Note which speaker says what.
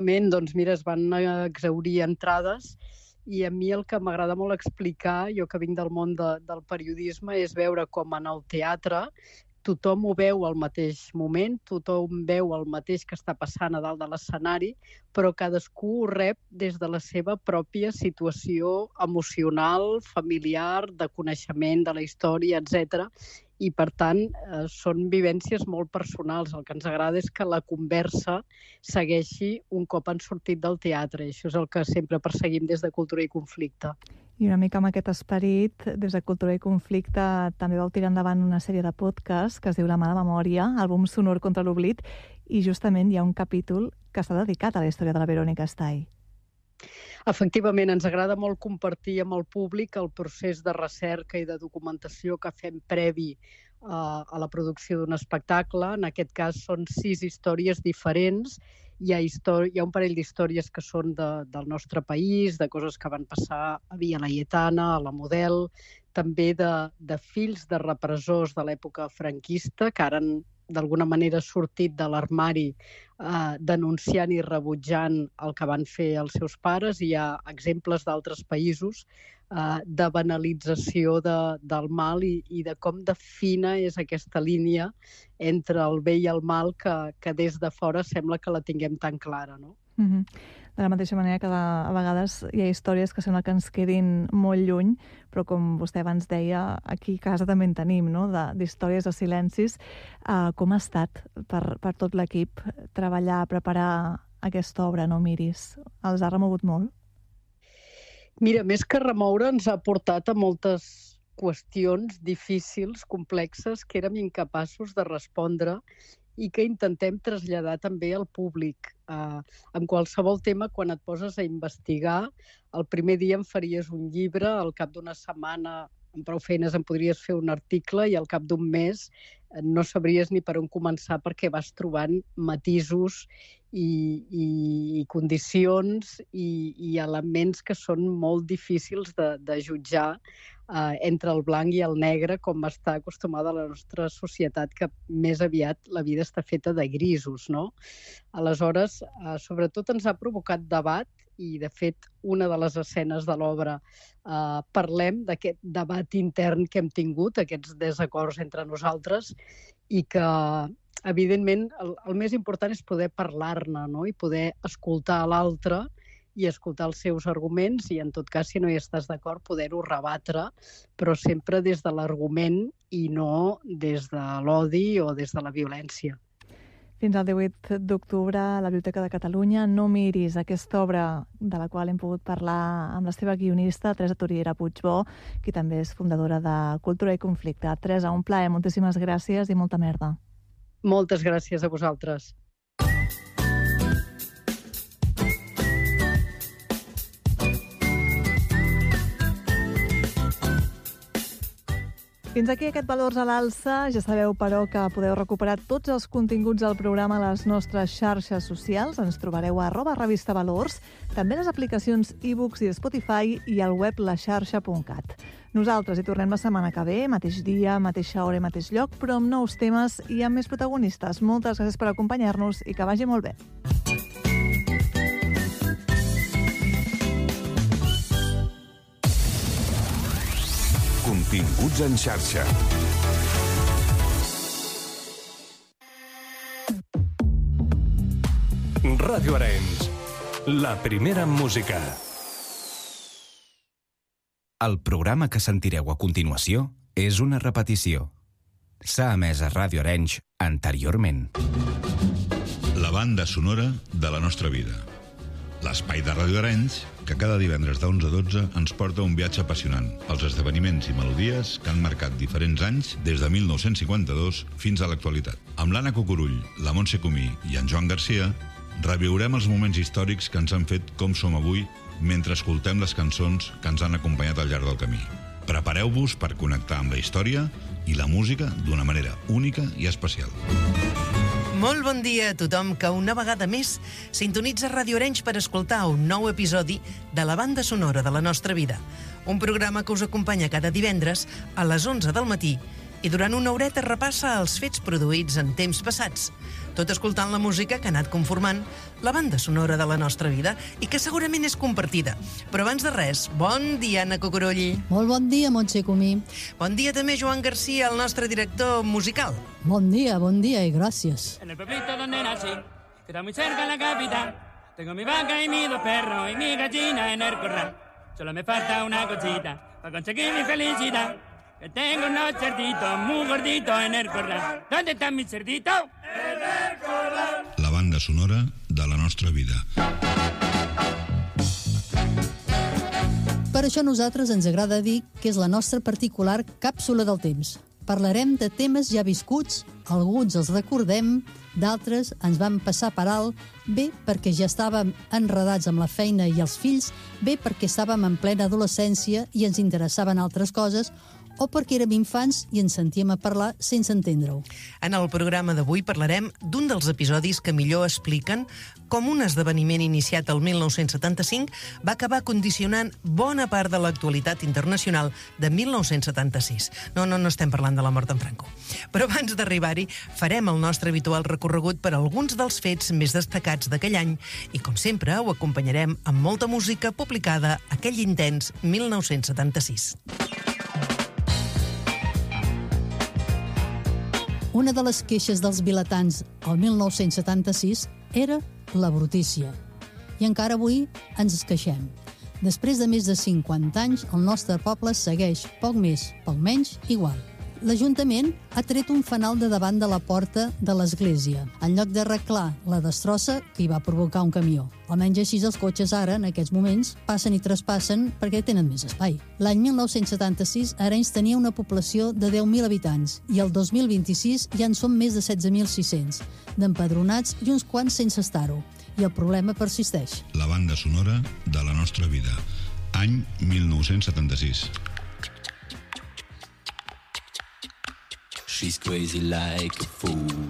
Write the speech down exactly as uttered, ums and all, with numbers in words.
Speaker 1: Doncs mira, es van exhaurir entrades i a mi el que m'agrada molt explicar, jo que vinc del món de, del periodisme, és veure com en el teatre tothom ho veu al mateix moment, tothom veu el mateix que està passant a dalt de l'escenari, però cadascú ho rep des de la seva pròpia situació emocional, familiar, de coneixement de la història, etcètera. I, per tant, eh, són vivències molt personals. El que ens agrada és que la conversa segueixi un cop han sortit del teatre. I això és el que sempre perseguim des de Cultura i Conflicte.
Speaker 2: I una mica amb aquest esperit, des de Cultura i Conflicte també vau tirar endavant una sèrie de podcast que es diu La mala memòria, àlbum sonor contra l'oblit, i justament hi ha un capítol que està dedicat a la història de la Verónica Estall.
Speaker 1: Efectivament, ens agrada molt compartir amb el públic el procés de recerca i de documentació que fem previ uh, a la producció d'un espectacle. En aquest cas són sis històries diferents. Hi ha, història, hi ha un parell d'històries que són de, del nostre país, de coses que van passar a Via Laietana, a la Model, també de, de fills de repressors de l'època franquista, que ara han d'alguna manera sortit de l'armari eh, denunciant i rebutjant el que van fer els seus pares. Hi ha exemples d'altres països eh, de banalització de, del mal i, i de com de fina és aquesta línia entre el bé i el mal que, que des de fora sembla que la tinguem tan clara, no?
Speaker 2: Mm-hmm. De la mateixa manera que a vegades hi ha històries que sembla que ens quedin molt lluny, però com vostè abans deia, aquí a casa també en tenim, no? D'històries de silencis. Uh, com ha estat per, per tot l'equip treballar, preparar aquesta obra, no miris? Els ha remogut molt?
Speaker 1: Mira, més que remoure, ens ha portat a moltes qüestions difícils, complexes, que érem incapaços de respondre i que intentem traslladar també al públic. Uh, en qualsevol tema, quan et poses a investigar, el primer dia em faries un llibre, al cap d'una setmana, amb prou feines, em podries fer un article i al cap d'un mes no sabries ni per on començar perquè vas trobant matisos i, i, i condicions i, i elements que són molt difícils de, de jutjar eh, entre el blanc i el negre, com està acostumada la nostra societat, que més aviat la vida està feta de grisos, no? Aleshores, eh, sobretot ens ha provocat debat i, de fet, una de les escenes de l'obra eh, parlem d'aquest debat intern que hem tingut, aquests desacords entre nosaltres, i que, evidentment, el, el més important és poder parlar-ne, no? I poder escoltar l'altre i escoltar els seus arguments i, en tot cas, si no hi estàs d'acord, poder-ho rebatre, però sempre des de l'argument i no des de l'odi o des de la violència.
Speaker 2: Fins al divuit d'octubre a la Biblioteca de Catalunya. No miris, aquesta obra de la qual hem pogut parlar amb la seva guionista, Teresa Toriera Puigbó, qui també és fundadora de Cultura i Conflicte. Teresa, un plaer, moltíssimes gràcies i molta merda.
Speaker 1: Moltes gràcies a vosaltres.
Speaker 2: Fins aquí aquest Valors a l'Alça. Ja sabeu, però, que podeu recuperar tots els continguts del programa a les nostres xarxes socials. Ens trobareu a arroba revista Valors, també les aplicacions iBooks i Spotify i al web la xarxa punt cat. Nosaltres hi tornem la setmana que ve, mateix dia, mateixa hora i mateix lloc, però amb nous temes i amb més protagonistes. Moltes gràcies per acompanyar-nos i que vagi molt bé.
Speaker 3: Continguts en xarxa. Ràdio Arenys, la primera en música.
Speaker 4: El programa que sentireu a continuació és una repetició. S'ha emès a Ràdio Arenys anteriorment.
Speaker 5: La banda sonora de la nostra vida. L'espai de Ràdio Arenys, que cada divendres d'onze a dotze ens porta un viatge apassionant als esdeveniments i melodies que han marcat diferents anys des de mil nou-cents cinquanta-dos fins a l'actualitat. Amb l'Anna Cucurull, la Montse Comí i en Joan Garcia reviurem els moments històrics que ens han fet com som avui mentre escoltem les cançons que ens han acompanyat al llarg del camí. Prepareu-vos per connectar amb la història i la música d'una manera única i especial.
Speaker 6: Molt bon dia a tothom que una vegada més sintonitza Ràdio Arenys per escoltar un nou episodi de la banda sonora de la nostra vida. Un programa que us acompanya cada divendres a les onze del matí i durant una horeta repassa els fets produïts en temps passats, tot escoltant la música que ha anat conformant la banda sonora de la nostra vida i que segurament és compartida. Però abans de res, bon dia, Anna Cucurulli.
Speaker 7: Molt bon dia, Montse Comí.
Speaker 6: Bon dia també, Joan Garcia, el nostre director musical.
Speaker 7: Bon dia, bon dia i gràcies.
Speaker 8: En el pueblito donde nací, que está muy cerca de la capital, tengo mi vaca y mis dos perros y mi gallina en el corral. Solo me falta una cosita para conseguir mi felicidad. Que tengo unos cerditos muy gorditos en el corral. ¿Dónde están mis cerditos? En el corral.
Speaker 5: La banda sonora de la nostra vida.
Speaker 7: Per això a nosaltres ens agrada dir que és la nostra particular càpsula del temps. Parlarem de temes ja viscuts, alguns els recordem, d'altres ens van passar per alt, bé perquè ja estàvem enredats amb la feina i els fills, bé perquè estàvem en plena adolescència i ens interessaven altres coses, o perquè érem infants i ens sentíem a parlar sense entendre-ho.
Speaker 6: En el programa d'avui parlarem d'un dels episodis que millor expliquen com un esdeveniment iniciat el mil nou-cents setanta-cinc va acabar condicionant bona part de l'actualitat internacional de mil nou-cents setanta-sis. No, no, no estem parlant de la mort d'en Franco. Però abans d'arribar-hi, farem el nostre habitual recorregut per alguns dels fets més destacats d'aquell any i, com sempre, ho acompanyarem amb molta música publicada aquell intens mil nou-cents setanta-sis.
Speaker 7: Una de les queixes dels vilatans al mil nou-cents setanta-sis era la brutícia. I encara avui ens es queixem. Després de més de cinquanta anys, el nostre poble segueix, poc més, poc menys, igual. L'Ajuntament ha tret un fanal de davant de la porta de l'església, en lloc d'arreglar la destrossa que hi va provocar un camió. Almenys així els cotxes ara, en aquests moments, passen i traspassen perquè tenen més espai. L'any mil nou-cents setanta-sis, Arenys tenia una població de deu mil habitants i el dos mil vint-i-sis ja en són més de setze mil sis-cents, d'empadronats i uns quants sense estar-ho. I el problema persisteix.
Speaker 5: La banda sonora de la nostra vida. Any mil nou-cents setanta-sis.
Speaker 9: She's crazy like a fool.